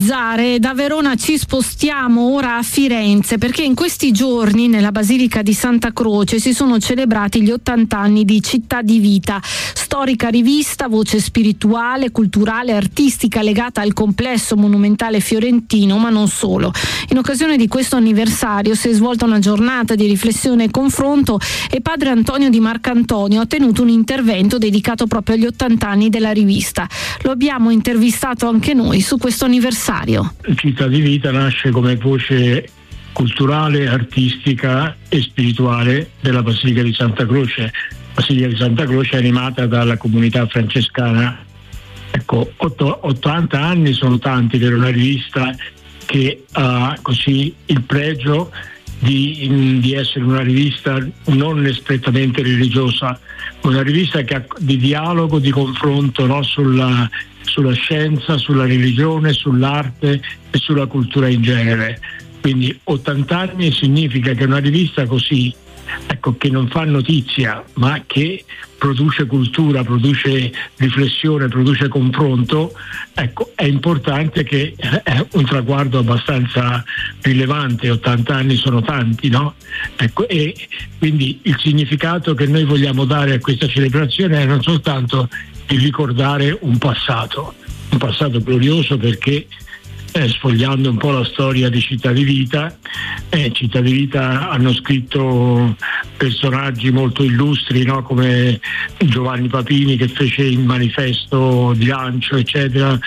Zare, da Verona ci spostiamo ora a Firenze, perché in questi giorni nella Basilica di Santa Croce si sono celebrati gli 80 anni di Città di Vita, storica rivista, voce spirituale, culturale, artistica legata al complesso monumentale fiorentino, ma non solo. In occasione di questo anniversario si è svolta una giornata di riflessione e confronto e padre Antonio Di Marcantonio ha tenuto un intervento dedicato proprio agli 80 anni della rivista. Lo abbiamo intervistato anche noi su questo anniversario. Città di Vita nasce come voce culturale, artistica e spirituale della Basilica di Santa Croce. Basilica di Santa Croce è animata dalla comunità francescana. Ecco, 80 anni sono tanti per una rivista che ha così il pregio di essere una rivista non strettamente religiosa, una rivista che ha di dialogo, di confronto, no? sulla scienza, sulla religione, sull'arte e sulla cultura in genere. Quindi 80 anni significa che una rivista così, ecco, che non fa notizia ma che produce cultura, produce riflessione, produce confronto, ecco, è importante, che è un traguardo abbastanza rilevante. 80 anni sono tanti, no? Ecco, e quindi il significato che noi vogliamo dare a questa celebrazione è non soltanto di ricordare un passato glorioso, perché sfogliando un po' la storia di Città di Vita hanno scritto personaggi molto illustri, no? Come Giovanni Papini, che fece il manifesto di lancio, eccetera,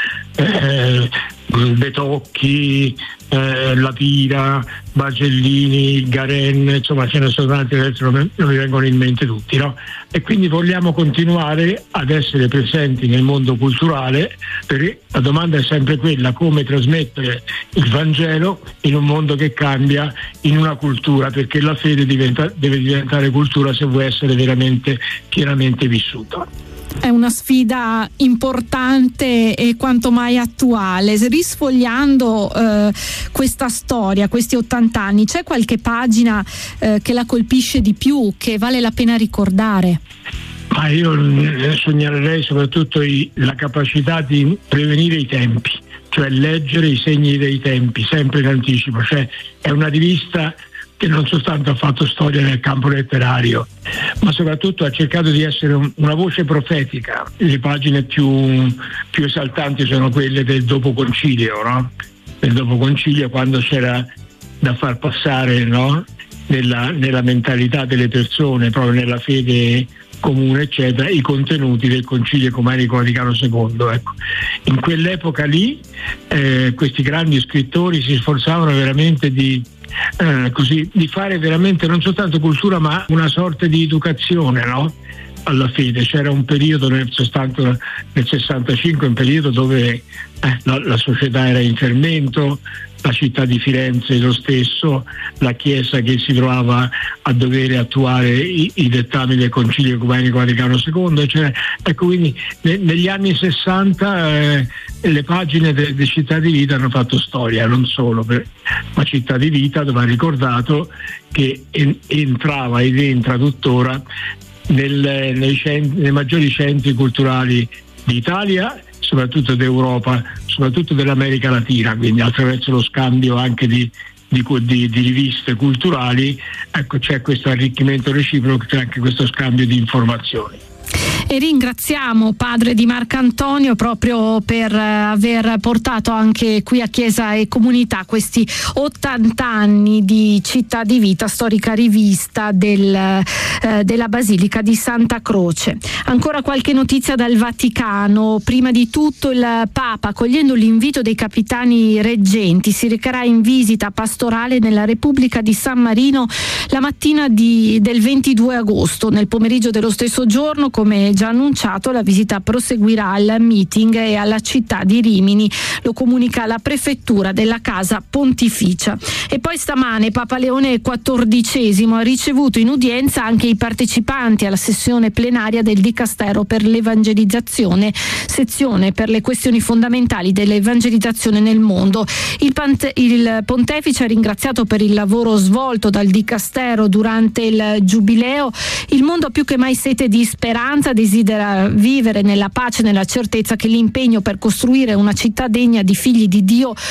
Betocchi, La Pira, Bargellini, Garen, insomma ce ne sono tanti, adesso non mi vengono in mente tutti, no? E quindi vogliamo continuare ad essere presenti nel mondo culturale, perché la domanda è sempre quella: come trasmettere il Vangelo in un mondo che cambia, in una cultura, perché la fede deve diventare cultura se vuole essere veramente pienamente vissuta. È una sfida importante e quanto mai attuale. Risfogliando questa storia, questi 80 anni, c'è qualche pagina che la colpisce di più, che vale la pena ricordare? Ma io sognerei soprattutto la capacità di prevenire i tempi, cioè leggere i segni dei tempi sempre in anticipo. Cioè è una rivista che non soltanto ha fatto storia nel campo letterario, ma soprattutto ha cercato di essere una voce profetica. Le pagine più esaltanti sono quelle del dopo concilio, no? Del dopo concilio, quando c'era da far passare, no? nella mentalità delle persone, proprio nella fede comune, eccetera, i contenuti del Concilio Ecumenico Vaticano II. Ecco. In quell'epoca lì questi grandi scrittori si sforzavano veramente di fare veramente non soltanto cultura, ma una sorta di educazione, no? Alla fede. C'era un periodo nel 65, un periodo dove la società era in fermento, la città di Firenze lo stesso, la Chiesa che si trovava a dover attuare i dettami del Concilio Ecumenico Vaticano II, cioè, ecco, quindi negli anni 60 le pagine di Città di Vita hanno fatto storia, non solo, ma Città di Vita dove ha ricordato che entrava ed entra tuttora nei maggiori centri culturali d'Italia, soprattutto d'Europa, soprattutto dell'America Latina, quindi attraverso lo scambio anche di riviste culturali, ecco, c'è questo arricchimento reciproco, c'è anche questo scambio di informazioni. E ringraziamo padre Di Marcantonio proprio per aver portato anche qui a Chiesa e Comunità questi 80 anni di Città di Vita, storica rivista della Basilica di Santa Croce. Ancora qualche notizia dal Vaticano. Prima di tutto il Papa, accogliendo l'invito dei capitani reggenti, si recherà in visita pastorale nella Repubblica di San Marino la mattina del 22 agosto. Nel pomeriggio dello stesso giorno, come già annunciato, la visita proseguirà al meeting e alla città di Rimini, lo comunica la prefettura della Casa Pontificia. E poi stamane Papa Leone XIV ha ricevuto in udienza anche i partecipanti alla sessione plenaria del Dicastero per l'Evangelizzazione, sezione per le questioni fondamentali dell'evangelizzazione nel mondo. Il Pontefice ha ringraziato per il lavoro svolto dal Dicastero durante il Giubileo. Il mondo ha più che mai sete di speranza, desidera vivere nella pace e nella certezza che l'impegno per costruire una città degna di figli di Dio